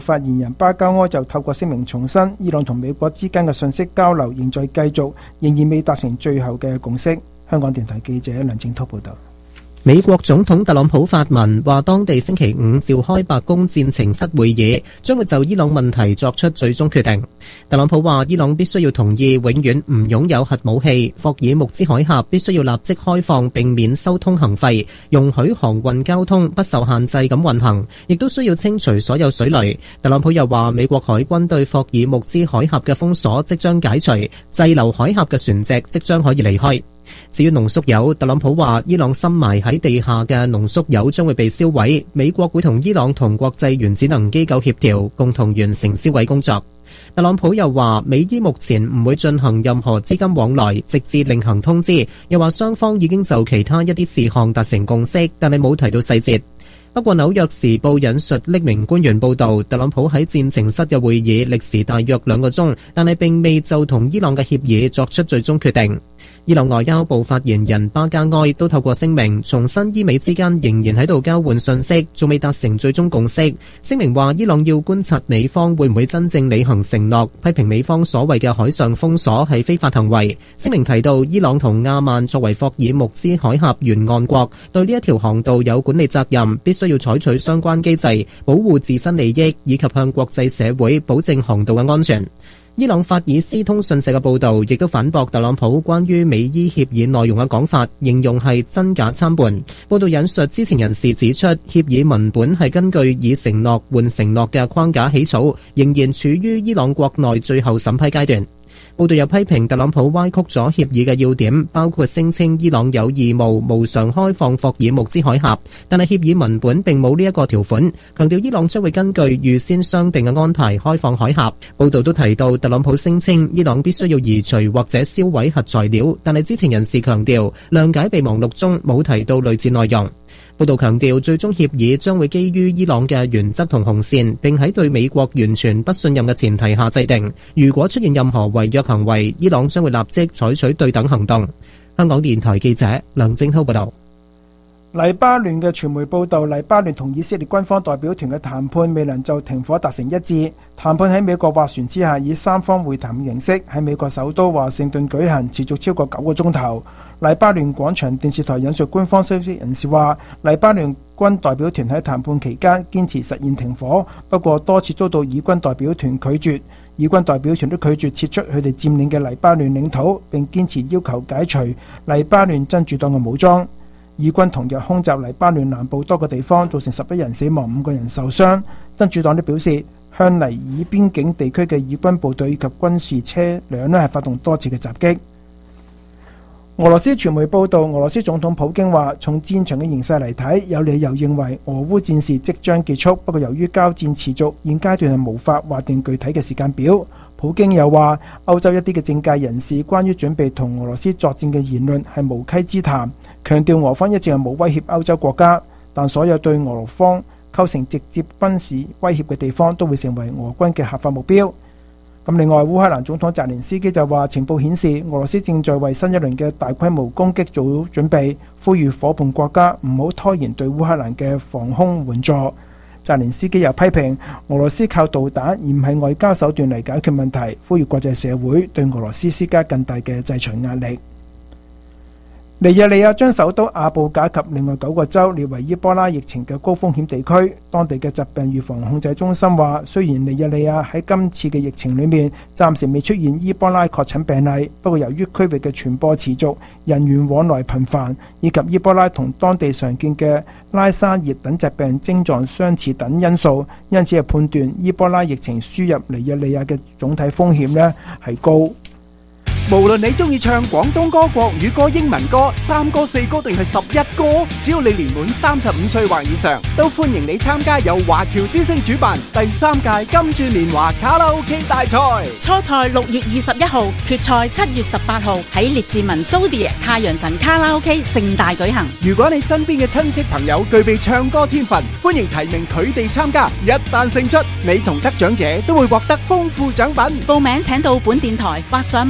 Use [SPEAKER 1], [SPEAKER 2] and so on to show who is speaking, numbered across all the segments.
[SPEAKER 1] 發言人巴加埃就透過聲明重申，伊朗同美國之間嘅信息交流仍在繼續，仍然未達成最後嘅共識。香港電台記者梁正滔報導。
[SPEAKER 2] 美國總統特朗普發文話，當地星期五召開白宮戰情室會議，將會就伊朗問題作出最終決定。特朗普話，伊朗必須要同意永遠唔擁有核武器，霍爾木茲海峽必須要立即開放並免收通行費，容許航運交通不受限制咁運行，亦都需要清除所有水雷。特朗普又話，美國海軍對霍爾木茲海峽嘅封鎖即將解除，滯留海峽嘅船隻即將可以離開。至於濃縮鈾，特朗普話伊朗深埋喺地下嘅濃縮鈾將會被銷毀，美國會同伊朗同國際原子能機構協調，共同完成銷毀工作。特朗普又話美伊目前唔會進行任何資金往來，直至另行通知。又話雙方已經就其他一啲事項達成共識，但係冇提到細節。不過紐約時報引述匿名官員報道，特朗普喺戰情室嘅會議歷時大約2個鐘，但係並未就同伊朗嘅協議作出最終決定。伊朗外交部發言人巴加埃都透過聲明重申伊美之間仍然喺度交換信息，仲未達成最終共識。聲明話伊朗要觀察美方會唔會真正履行承諾，批評美方所謂嘅海上封鎖係非法行為。聲明提到伊朗同阿曼作為霍爾木茲海峽沿岸國，對呢一條航道有管理責任，必須要採取相關機制，保護自身利益，以及向國際社會保證航道嘅安全。伊朗法爾斯通訊社嘅報導亦都反駁特朗普關於美伊協議內容嘅講法，形容係真假參半。報導引述知情人士指出，協議文本係根據以承諾換承諾嘅框架起草，仍然處於伊朗國內最後審批階段。報道又批評特朗普歪曲咗協議嘅要點，包括聲稱伊朗有義務無償開放霍爾木茲海峽，但係協議文本並冇呢一個條款，強調伊朗將會根據預先商定嘅安排開放海峽。報道都提到特朗普聲稱伊朗必須要移除或者銷毀核材料，但係知情人士強調諒解備忘錄中冇提到類似內容。報道強調，最終協議將會基於伊朗嘅原則同紅線，並喺對美國完全不信任嘅前提下制定。如果出現任何違約行為，伊朗將會立即採取對等行動。香港電台記者梁正滔報道。
[SPEAKER 1] 黎巴嫩嘅傳媒報道，黎巴嫩同以色列軍方代表團嘅談判未能就停火達成一致。談判喺美國斡旋之下，以三方會談形式喺美國首都華盛頓舉行，持續超過9個鐘頭。黎巴嫩廣場電視台引述官方消息人士話，黎巴嫩軍代表團喺談判期間堅持實現停火，不過多次遭到以軍代表團拒絕。以軍代表團都拒絕撤出佢哋佔領嘅黎巴嫩領土，並堅持要求解除黎巴嫩真主黨嘅武裝。以軍同日空襲黎巴嫩南部多個地方，造成11人死亡、5個人受傷。真主黨都表示，向尼爾邊境地區嘅以軍部隊以及軍事車輛係發動多次嘅襲擊。俄羅斯傳媒報道，俄羅斯總統普京話，從戰場嘅形勢嚟睇，有理由認為俄烏戰事即將結束，不過由於交戰持續，現階段係無法劃定具體嘅時間表。普京又話，歐洲一啲嘅政界人士關於準備同俄羅斯作戰嘅言論係無稽之談，強調俄方一直係冇威脅歐洲國家，但所有對俄方構成直接軍事威脅嘅地方都會成為俄軍嘅合法目標。咁另外，烏克蘭總統澤連斯基就話，情報顯示俄羅斯正在為新一輪嘅大規模攻擊做準備，呼籲夥伴國家唔好拖延對烏克蘭嘅防空援助。澤連斯基又批評俄羅斯靠導彈而唔係外交手段嚟解決問題，呼籲國際社會對俄羅斯施加更大嘅制裁壓力。尼日利亞將首都阿布賈及另外9個州列為伊波拉疫情嘅高風險地區。當地嘅疾病預防控制中心話，雖然尼日利亞喺今次嘅疫情裏面暫時未出現伊波拉確診病例，不過由於區域嘅傳播持續、人員往來頻繁，以及伊波拉同當地常見嘅拉沙熱等疾病症狀相似等因素，因此係判斷伊波拉疫情輸入尼日利亞嘅總體風險呢係高。
[SPEAKER 3] 無論你中意唱廣東歌、國語歌、英文歌、3歌、4歌定係11歌，只要你年滿35歲或以上，都歡迎你參加由華僑之聲主辦第3屆金鑽年華卡拉 OK 大賽。
[SPEAKER 4] 初賽6月21號，決賽7月18號喺列治文蘇迪太陽神卡拉 OK 盛大舉行。
[SPEAKER 3] 如果你身邊嘅親戚朋友具備唱歌天分，歡迎提名佢哋參加。一旦勝出，你同得獎者都會獲得豐富獎品。
[SPEAKER 4] 報名請到本電台或上網AM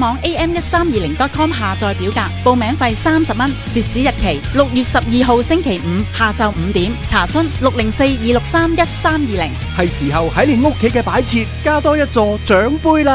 [SPEAKER 4] 16320.com 下載表格，報名費30蚊，截止日期6月12號星期五下晝5點，查詢604-263-1320。
[SPEAKER 3] 係時候喺你屋企嘅擺設加多一座獎杯啦！